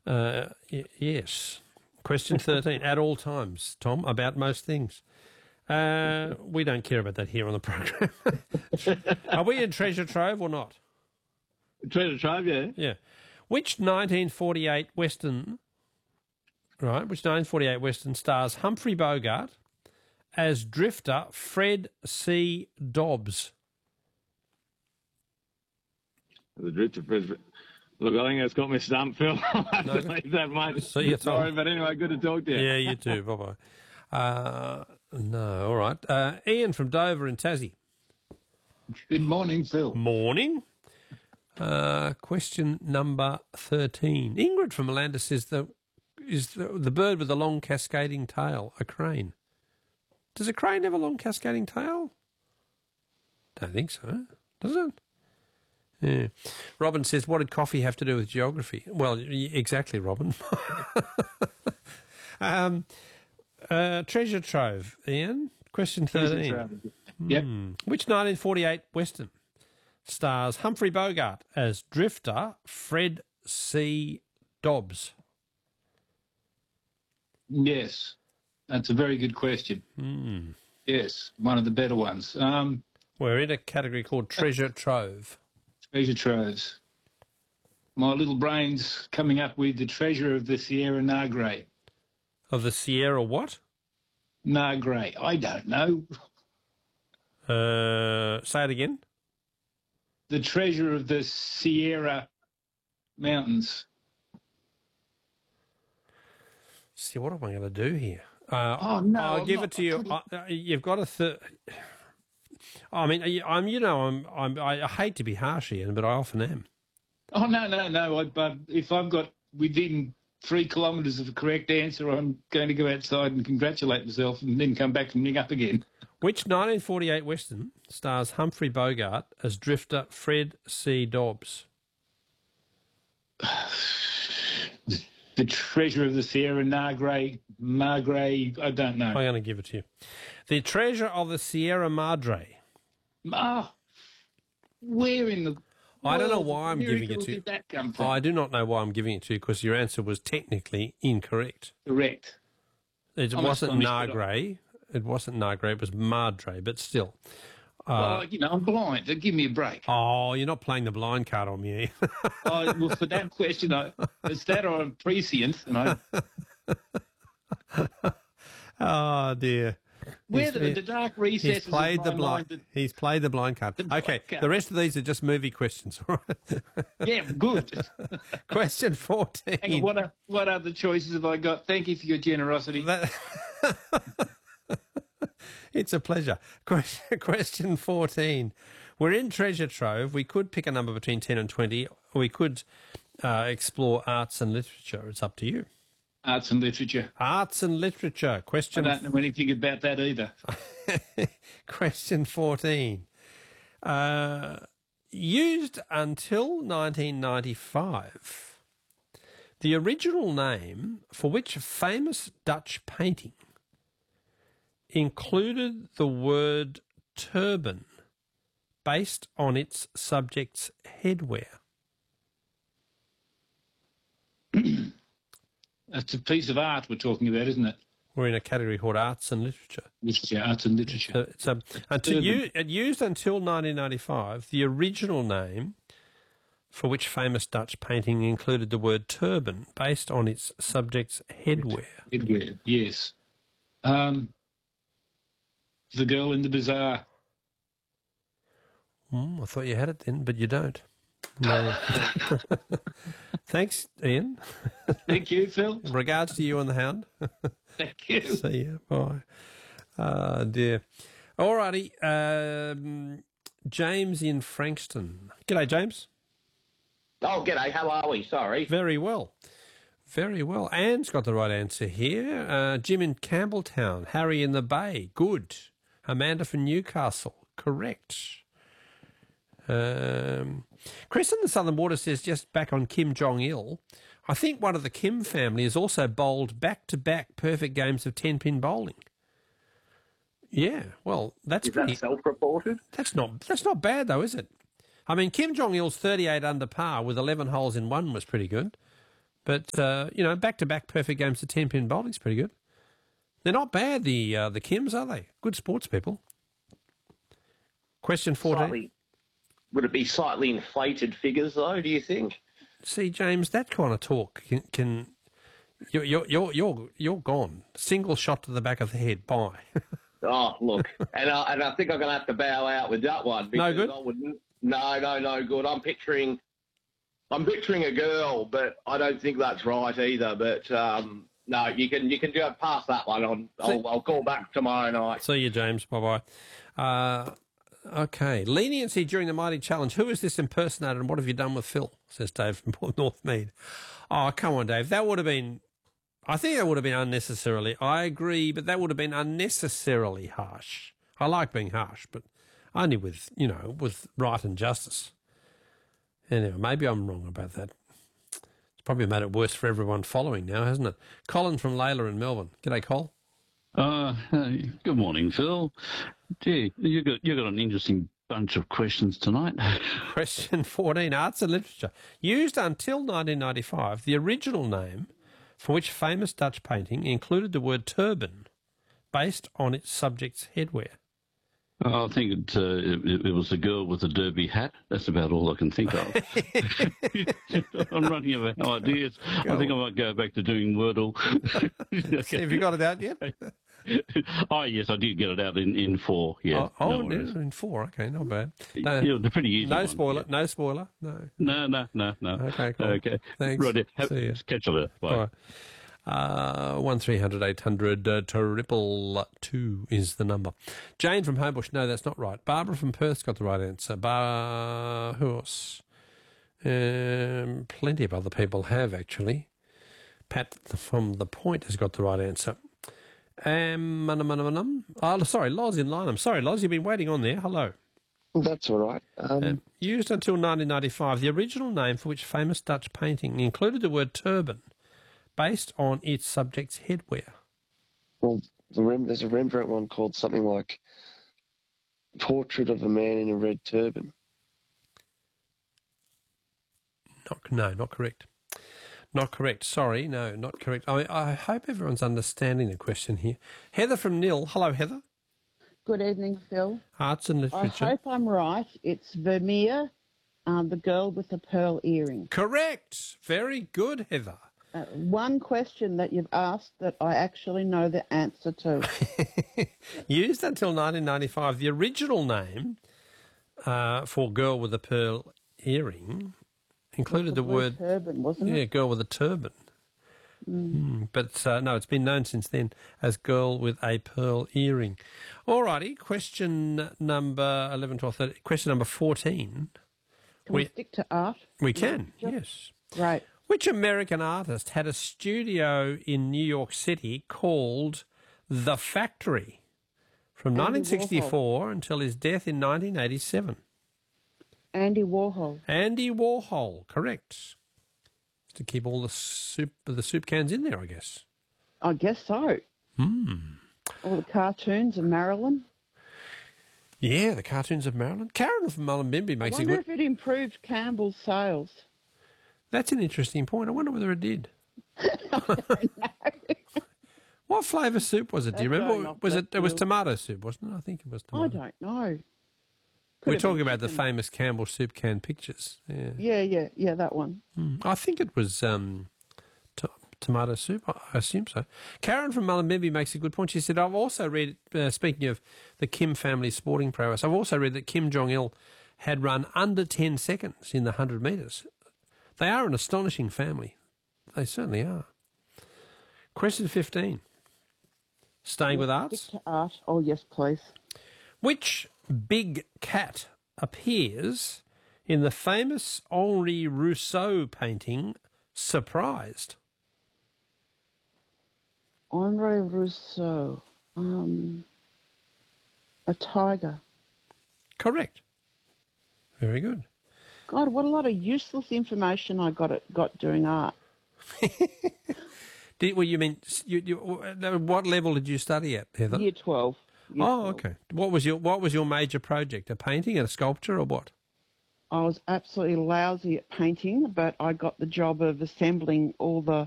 Yes. Question 13. At all times, Tom, about most things. We don't care about that here on the program. Are we in Treasure Trove or not? Treasure Trove, yeah. Yeah. Which 1948 Western stars Humphrey Bogart as drifter Fred C. Dobbs? The drifter Fred. Look, I think that's got me stumped, Phil. I have to leave that, mate. See you, Tom. Sorry, but anyway, good to talk to you. Yeah, you too. Bye-bye. No, all right. Ian from Dover in Tassie. Good morning, Phil. Morning. Question number 13. Ingrid from Melanda says is the bird with the long cascading tail a crane? Does a crane have a long cascading tail? Don't think so. Does it? Yeah. Robin says, what did coffee have to do with geography? Well, exactly, Robin. Treasure Trove, Ian. Question 13. Yep. Which 1948 Western stars Humphrey Bogart as drifter Fred C. Dobbs? Yes, that's a very good question. Yes, one of the better ones. We're in a category called Treasure Trove. Treasure troves. My little brain's coming up with the treasure of the Sierra Madre. Of the Sierra what? Madre. I don't know. Say it again. The treasure of the Sierra Mountains. See, what am I going to do here? Oh, no. I'll give it to you. You've got a I mean, I hate to be harsh, Ian, but I often am. Oh, no. If I've got within 3 kilometres of the correct answer, I'm going to go outside and congratulate myself and then come back and ring up again. Which 1948 Western stars Humphrey Bogart as drifter Fred C. Dobbs? The treasure of the Sierra Madre, I don't know. I'm going to give it to you. The treasure of the Sierra Madre. Where in the I don't know why I'm giving it to you. Where did that come from? I do not know why I'm giving it to you because your answer was technically incorrect. Correct. It wasn't Nagre. It wasn't Nagre. It was Madre, but still. Well, I'm blind. So give me a break. Oh, you're not playing the blind card on me. Well, for that question, it's that or I'm prescient. Oh, dear. Where the dark recesses He's played of the my blind. mind. He's played the blind card. Okay, the rest of these are just movie questions. All right. Yeah, good. Question 14. Hang on, what other choices have I got? Thank you for your generosity. It's a pleasure. Question 14. We're in Treasure Trove. We could pick a number between 10 and 20. We could explore arts and literature. It's up to you. Arts and literature. Arts and literature. Question. I don't know anything about that either. Question 14. Used until 1995, the original name for which famous Dutch painting included the word turban based on its subject's headwear? That's a piece of art we're talking about, isn't it? We're in a category called arts and literature. Literature, arts and literature. It used until 1995, the original name for which famous Dutch painting included the word turban based on its subject's headwear. Headwear, yes. The Girl in the Bazaar. I thought you had it then, but you don't. No. Thanks, Ian. Thank you, Phil. Regards to you and the hound. Thank you. See you. Bye. Oh, dear. All righty. James in Frankston. G'day, James. Oh, g'day. How are we? Sorry. Very well. Very well. Anne's got the right answer here. Jim in Campbelltown. Harry in the Bay. Good. Amanda from Newcastle. Correct. Chris in the Southern Water says, just back on Kim Jong-il, I think one of the Kim family has also bowled back-to-back perfect games of 10-pin bowling. Yeah, well, that's pretty... Is that self-reported? That's not bad, though, is it? I mean, Kim Jong-il's 38 under par with 11 holes in one was pretty good. But, back-to-back perfect games to 10-pin bowling's pretty good. They're not bad, the Kims, are they? Good sports people. Question 14. Would it be slightly inflated figures, though, do you think? See, James, that kind of talk can you're gone. Single shot to the back of the head. Bye. Oh, look, and I think I'm going to have to bow out with that one. No good? No good. I'm picturing a girl, but I don't think that's right either. But no, you can go pass that one on. I'll call back tomorrow night. See you, James. Bye-bye. Okay. Leniency during the Mighty Challenge. Who is this impersonator and what have you done with Phil? Says Dave from Port Northmead. Oh, come on, Dave. That would have been... I think that would have been unnecessarily... I agree, but that would have been unnecessarily harsh. I like being harsh, but only with right and justice. Anyway, maybe I'm wrong about that. It's probably made it worse for everyone following now, hasn't it? Colin from Layla in Melbourne. G'day, Col. Good morning, Phil. Gee, you got an interesting bunch of questions tonight. Question 14, Arts and Literature. Used until 1995, the original name for which famous Dutch painting included the word turban based on its subject's headwear. I think it was the girl with the derby hat. That's about all I can think of. I'm running out of ideas. I think I might go back to doing Wordle. Have you got it out yet? Oh, yes, I did get it out in 4. Yeah. In 4. Okay, not bad. No, yeah, they're pretty easy. No ones, spoiler. Yeah. No spoiler. No. No. Okay, cool. Okay. Thanks. Right. See you. Catch you later. Bye. 1300 800 222 is the number. Jane from Homebush, no, that's not right. Barbara from Perth's got the right answer. Who else? Plenty of other people have, actually. Pat from The Point has got the right answer. Sorry, Loz in line. I'm sorry, Loz, you've been waiting on there. Hello. That's all right. Used until 1995, the original name for which famous Dutch painting included the word turban based on its subject's headwear. Well, there's a Rembrandt one called something like Portrait of a Man in a Red Turban. Not correct. Not correct. Sorry, no, not correct. I hope everyone's understanding the question here. Heather from Nil. Hello, Heather. Good evening, Phil. Arts and Literature. I hope I'm right. It's Vermeer, the girl with the pearl earring. Correct. Very good, Heather. One question that you've asked that I actually know the answer to. Used until 1995, the original name for girl with a pearl earring included the word turban, wasn't it? Yeah, girl with a turban. But no, it's been known since then as girl with a pearl earring. All righty, question number 11, 12, 13. Question number 14. Can we stick to art? We can, yes. Right. Which American artist had a studio in New York City called The Factory from 1964 until his death in 1987? Andy Warhol. Andy Warhol, correct. To keep all the soup cans in there, I guess. I guess so. All the cartoons of Marilyn. Yeah, the cartoons of Marilyn. Karen from Mullumbimby makes I wonder if it improved Campbell's sales. That's an interesting point. I wonder whether it did. I don't know. What flavour soup was it? Do you remember? It was tomato soup, wasn't it? I think it was tomato. I don't know. We're talking about the famous Campbell soup can pictures. Yeah, that one. I think it was tomato soup. I assume so. Karen from Mullumbimby makes a good point. She said, I've also read, speaking of the Kim family sporting prowess, I've also read that Kim Jong-il had run under 10 seconds in the 100 metres. They are an astonishing family. They certainly are. Question 15. Staying with arts? Stick to art. Oh, yes, please. Which big cat appears in the famous Henri Rousseau painting, Surprised? Henri Rousseau. A tiger. Correct. Very good. God, what a lot of useless information I got doing art. What level did you study at, Heather? Year 12. Okay. What was your major project? A painting, a sculpture, or what? I was absolutely lousy at painting, but I got the job of assembling all the